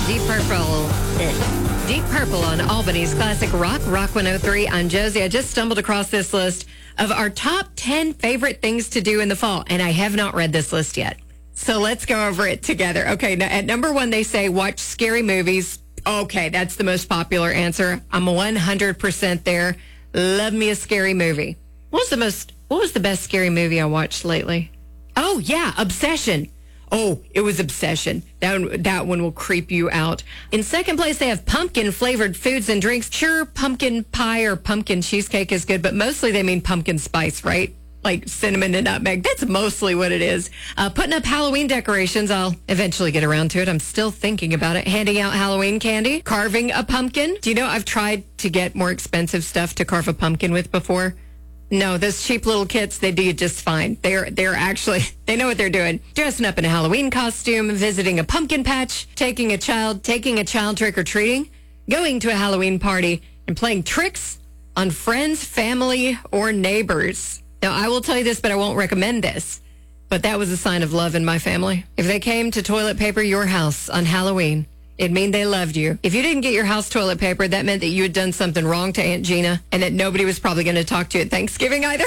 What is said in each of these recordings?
Deep Purple. Deep Purple on Albany's Classic Rock 103. I'm Josie. I just stumbled across this list of our top 10 favorite things to do in the fall, and I have not read this list yet. So let's go over it together. Okay, now at number one, they say watch scary movies. Okay, that's the most popular answer. I'm 100% there. Love me a scary movie. What was the best scary movie I watched lately? Oh, yeah, Obsession. Oh, it was Obsession. That one will creep you out. In second place, they have pumpkin-flavored foods and drinks. Sure, pumpkin pie or pumpkin cheesecake is good, but mostly they mean pumpkin spice, right? Like cinnamon and nutmeg. That's mostly what it is. Putting up Halloween decorations. I'll eventually get around to it. I'm still thinking about it. Handing out Halloween candy. Carving a pumpkin. Do you know I've tried to get more expensive stuff to carve a pumpkin with before? No, those cheap little kits, they do just fine. They're actually, they know what they're doing. Dressing up in a Halloween costume, visiting a pumpkin patch, taking a child trick-or-treating, going to a Halloween party, and playing tricks on friends, family, or neighbors. Now, I will tell you this, but I won't recommend this. But that was a sign of love in my family. If they came to toilet paper your house on Halloween, it'd mean they loved you. If you didn't get your house toilet paper, that meant that you had done something wrong to Aunt Gina and that nobody was probably going to talk to you at Thanksgiving either.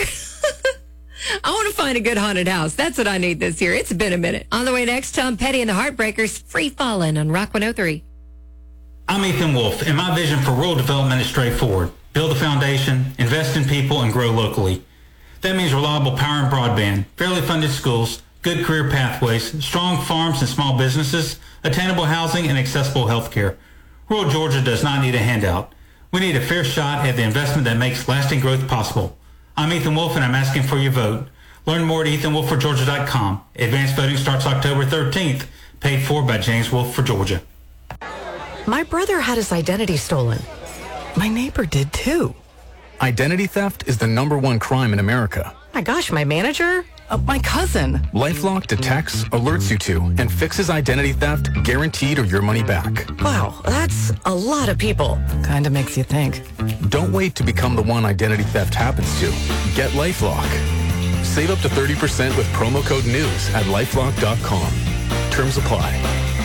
I want to find a good haunted house. That's what I need this year. It's been a minute. On the way next, Tom Petty and the Heartbreakers, Free Fallin' on Rock 103. I'm Ethan Wolf, and my vision for rural development is straightforward. Build a foundation, invest in people, and grow locally. That means reliable power and broadband, fairly funded schools, good career pathways, strong farms and small businesses, attainable housing, and accessible health care. Rural Georgia does not need a handout. We need a fair shot at the investment that makes lasting growth possible. I'm Ethan Wolf, and I'm asking for your vote. Learn more at ethanwolfforgeorgia.com. Advanced voting starts October 13th. Paid for by James Wolf for Georgia. My brother had his identity stolen. My neighbor did too. Identity theft is the #1 crime in America. My gosh, my manager? My cousin. LifeLock detects, alerts you to, and fixes identity theft guaranteed or your money back. Wow, that's a lot of people. Kinda makes you think. Don't wait to become the one identity theft happens to. Get LifeLock. Save up to 30% with promo code NEWS at LifeLock.com. Terms apply.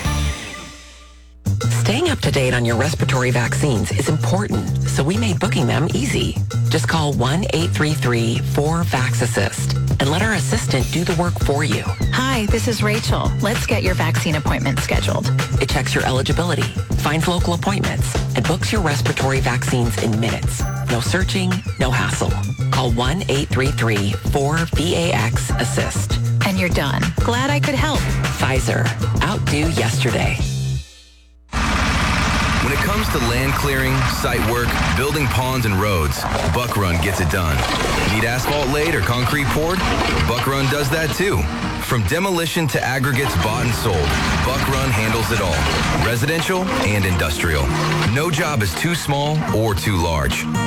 Staying up to date on your respiratory vaccines is important, so we made booking them easy. Just call 1-833-4VAX-ASSIST and let our assistant do the work for you. Hi, this is Rachel. Let's get your vaccine appointment scheduled. It checks your eligibility, finds local appointments, and books your respiratory vaccines in minutes. No searching, no hassle. Call 1-833-4VAX-ASSIST. And you're done. Glad I could help. Pfizer. Outdo yesterday. When it comes to land clearing, site work, building ponds and roads, Buck Run gets it done. Need asphalt laid or concrete poured? Buck Run does that too. From demolition to aggregates bought and sold, Buck Run handles it all, residential and industrial. No job is too small or too large.